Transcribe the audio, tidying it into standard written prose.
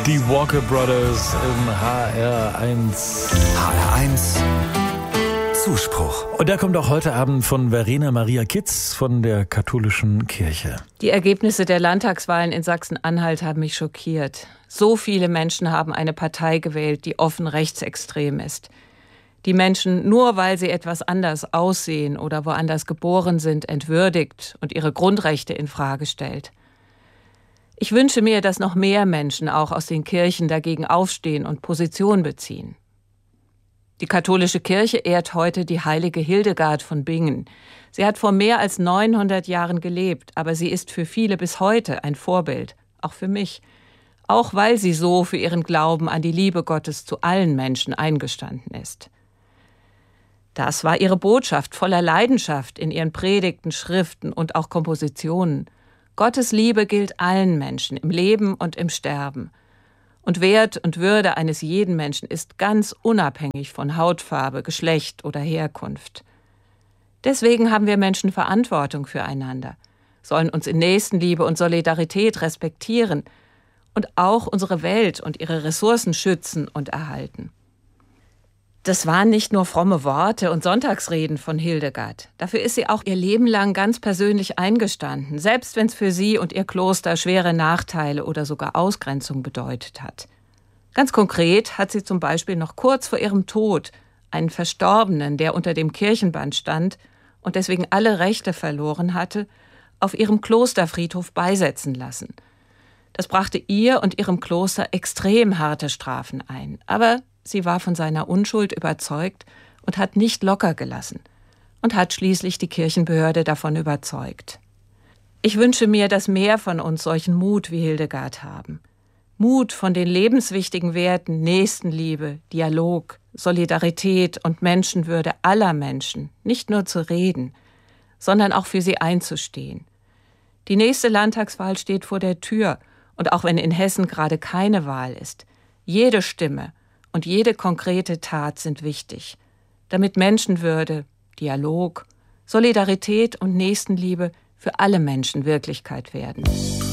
Die Walker Brothers im HR1. HR1 Zuspruch. Und der kommt auch heute Abend von Verena Maria Kitz von der Katholischen Kirche. Die Ergebnisse der Landtagswahlen in Sachsen-Anhalt haben mich schockiert. So viele Menschen haben eine Partei gewählt, die offen rechtsextrem ist. Die Menschen, nur weil sie etwas anders aussehen oder woanders geboren sind, entwürdigt und ihre Grundrechte in Frage stellt. Ich wünsche mir, dass noch mehr Menschen auch aus den Kirchen dagegen aufstehen und Position beziehen. Die katholische Kirche ehrt heute die heilige Hildegard von Bingen. Sie hat vor mehr als 900 Jahren gelebt, aber sie ist für viele bis heute ein Vorbild, auch für mich. Auch weil sie so für ihren Glauben an die Liebe Gottes zu allen Menschen eingestanden ist. Das war ihre Botschaft voller Leidenschaft in ihren Predigten, Schriften und auch Kompositionen. Gottes Liebe gilt allen Menschen, im Leben und im Sterben. Und Wert und Würde eines jeden Menschen ist ganz unabhängig von Hautfarbe, Geschlecht oder Herkunft. Deswegen haben wir Menschen Verantwortung füreinander, sollen uns in Nächstenliebe und Solidarität respektieren und auch unsere Welt und ihre Ressourcen schützen und erhalten. Das waren nicht nur fromme Worte und Sonntagsreden von Hildegard. Dafür ist sie auch ihr Leben lang ganz persönlich eingestanden, selbst wenn es für sie und ihr Kloster schwere Nachteile oder sogar Ausgrenzung bedeutet hat. Ganz konkret hat sie zum Beispiel noch kurz vor ihrem Tod einen Verstorbenen, der unter dem Kirchenband stand und deswegen alle Rechte verloren hatte, auf ihrem Klosterfriedhof beisetzen lassen. Das brachte ihr und ihrem Kloster extrem harte Strafen ein, aber sie war von seiner Unschuld überzeugt und hat nicht locker gelassen und hat schließlich die Kirchenbehörde davon überzeugt. Ich wünsche mir, dass mehr von uns solchen Mut wie Hildegard haben. Mut von den lebenswichtigen Werten Nächstenliebe, Dialog, Solidarität und Menschenwürde aller Menschen, nicht nur zu reden, sondern auch für sie einzustehen. Die nächste Landtagswahl steht vor der Tür und auch wenn in Hessen gerade keine Wahl ist, jede Stimme und jede konkrete Tat sind wichtig, damit Menschenwürde, Dialog, Solidarität und Nächstenliebe für alle Menschen Wirklichkeit werden.